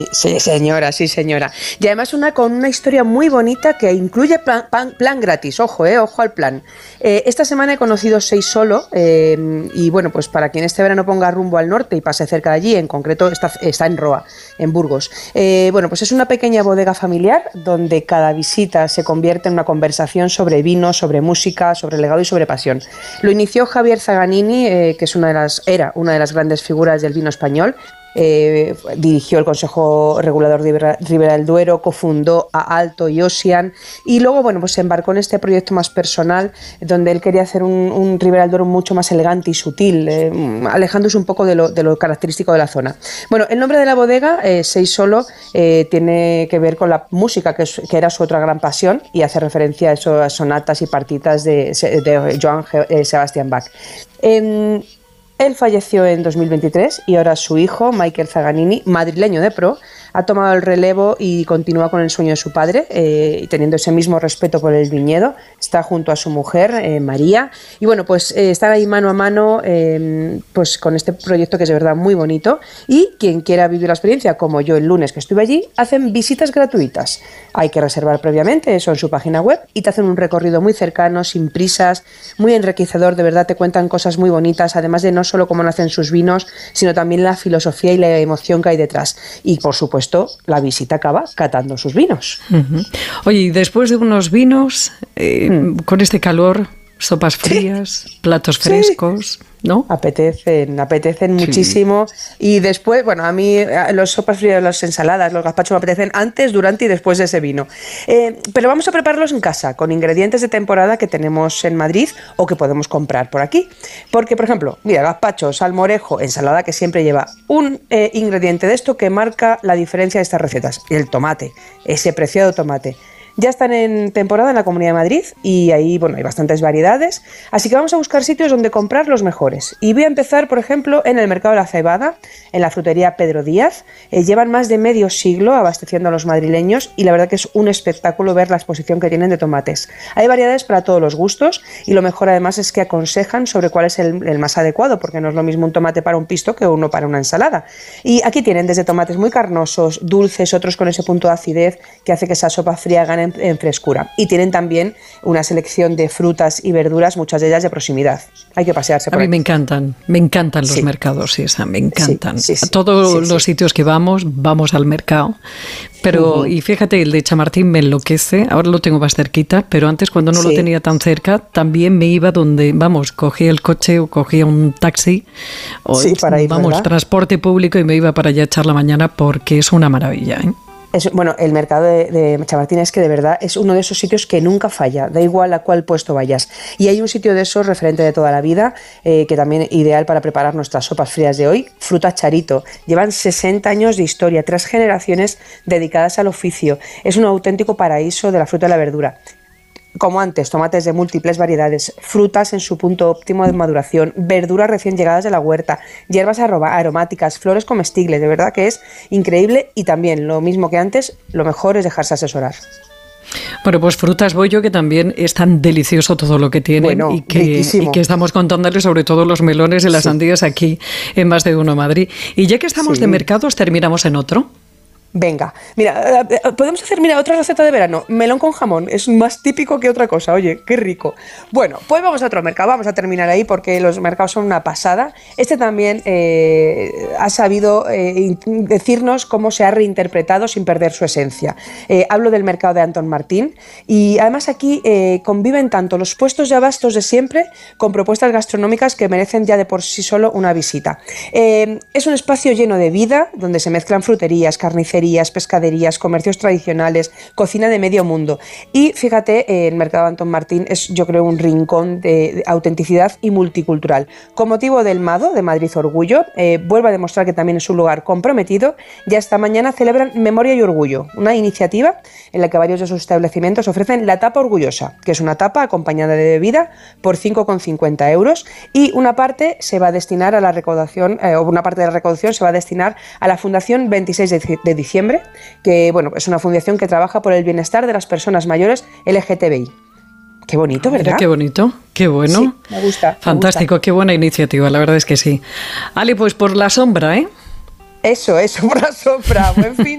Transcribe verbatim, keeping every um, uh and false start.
Sí, señora, sí, señora. Y además una con una historia muy bonita que incluye plan, plan, plan gratis, ojo, eh, ojo al plan. Eh, esta semana he conocido Seis Solo eh, y bueno, pues para quien este verano ponga rumbo al norte y pase cerca de allí, en concreto está, está en Roa, en Burgos. Eh, bueno, pues es una pequeña bodega familiar donde cada visita se convierte en una conversación sobre vino, sobre música, sobre legado y sobre pasión. Lo inició Javier Zaganini, eh, que es una de las, era una de las grandes figuras del vino español. Eh, dirigió el Consejo Regulador de Ribera del Duero, cofundó a Alto y Ocean y luego bueno, pues se embarcó en este proyecto más personal donde él quería hacer un, un Ribera del Duero mucho más elegante y sutil, eh, alejándose un poco de lo, de lo característico de la zona. Bueno, el nombre de la bodega, eh, Seis Solo, eh, tiene que ver con la música, que, es, que era su otra gran pasión y hace referencia a esas sonatas y partitas de, de Johann Sebastian Bach. Eh, Él falleció en dos mil veintitrés y ahora su hijo, Michael Zaganini, madrileño de pro, ha tomado el relevo y continúa con el sueño de su padre, eh, teniendo ese mismo respeto por el viñedo. Está junto a su mujer, eh, María, y bueno, pues eh, están ahí mano a mano eh, pues con este proyecto que es de verdad muy bonito. Y quien quiera vivir la experiencia, como yo el lunes que estuve allí, hacen visitas gratuitas. Hay que reservar previamente, eso en su página web, y te hacen un recorrido muy cercano, sin prisas, muy enriquecedor, de verdad te cuentan cosas muy bonitas, además de no solo cómo nacen sus vinos, sino también la filosofía y la emoción que hay detrás. Y por supuesto, la visita acaba catando sus vinos. Uh-huh. Oye, y después de unos vinos, eh, mm. con este calor, sopas frías, sí. platos frescos, sí. ¿no? Apetecen, apetecen sí. muchísimo. Y después, bueno, a mí las sopas frías, las ensaladas, los gazpachos me apetecen antes, durante y después de ese vino. Eh, pero vamos a prepararlos en casa, con ingredientes de temporada que tenemos en Madrid o que podemos comprar por aquí. Porque, por ejemplo, mira, gazpacho, salmorejo, ensalada que siempre lleva un eh, ingrediente de esto que marca la diferencia de estas recetas, el tomate, ese preciado tomate. Ya están en temporada en la Comunidad de Madrid y ahí bueno, hay bastantes variedades, así que vamos a buscar sitios donde comprar los mejores. Y voy a empezar, por ejemplo, en el Mercado de la Cebada, en la frutería Pedro Díaz. Eh, llevan más de medio siglo abasteciendo a los madrileños y la verdad que es un espectáculo ver la exposición que tienen de tomates. Hay variedades para todos los gustos y lo mejor además es que aconsejan sobre cuál es el, el más adecuado, porque no es lo mismo un tomate para un pisto que uno para una ensalada. Y aquí tienen desde tomates muy carnosos, dulces, otros con ese punto de acidez que hace que esa sopa fría gane En, en frescura. Y tienen también una selección de frutas y verduras, muchas de ellas de proximidad. Hay que pasearse por A mí ahí. me encantan, me encantan los sí. mercados, Isa, me encantan. Sí, sí, sí, a todos sí, sí. los sitios que vamos, vamos al mercado. Pero, uh-huh. y fíjate, el de Chamartín me enloquece, ahora lo tengo más cerquita, pero antes cuando no sí. lo tenía tan cerca, también me iba donde, vamos, cogía el coche o cogía un taxi, o sí, para ir, vamos, ¿verdad? transporte público y me iba para allá a echar la mañana porque es una maravilla, ¿eh? Es, bueno, el mercado de, de Chamartín es que de verdad es uno de esos sitios que nunca falla, da igual a cuál puesto vayas. Y hay un sitio de esos referente de toda la vida, eh, que también ideal para preparar nuestras sopas frías de hoy, Fruta Charito. Llevan sesenta años de historia, tres generaciones dedicadas al oficio. Es un auténtico paraíso de la fruta y la verdura. Como antes, tomates de múltiples variedades, frutas en su punto óptimo de maduración, verduras recién llegadas de la huerta, hierbas aromáticas, flores comestibles, de verdad que es increíble y también, lo mismo que antes, lo mejor es dejarse asesorar. Bueno, pues Frutas Bollo, que también es tan delicioso todo lo que tienen bueno, y, que, y que estamos contándoles sobre todo los melones y las sí. sandías aquí en Más de Uno Madrid. Y ya que estamos sí. de mercados, terminamos en otro. Venga, mira, podemos hacer, mira, otra receta de verano, melón con jamón, es más típico que otra cosa, oye, qué rico. Bueno, pues vamos a otro mercado, vamos a terminar ahí porque los mercados son una pasada. Este también eh, ha sabido eh, decirnos cómo se ha reinterpretado sin perder su esencia. Eh, hablo del mercado de Antón Martín y además aquí eh, conviven tanto los puestos de abastos de siempre con propuestas gastronómicas que merecen ya de por sí solo una visita. Eh, es un espacio lleno de vida donde se mezclan fruterías, carnicerías, pescaderías, comercios tradicionales, cocina de medio mundo. Y fíjate, eh, el mercado Antón Martín es, yo creo, un rincón de, de autenticidad y multicultural. Con motivo del MADO, de Madrid Orgullo, eh, vuelve a demostrar que también es un lugar comprometido. Ya esta mañana celebran Memoria y Orgullo, una iniciativa en la que varios de sus establecimientos ofrecen la tapa orgullosa, que es una tapa acompañada de bebida por cinco con cincuenta euros y una parte se va a destinar a la recaudación, eh, o una parte de la recaudación se va a destinar a la Fundación veintiséis de diciembre, que bueno, es una fundación que trabaja por el bienestar de las personas mayores L G T B I. Qué bonito, ¿verdad? Mira, qué bonito, qué bueno. Sí, me gusta. Fantástico, me gusta. Qué buena iniciativa, la verdad es que sí. Ali, pues por la sombra, ¿eh? Eso, eso, por la sombra. Buen fin.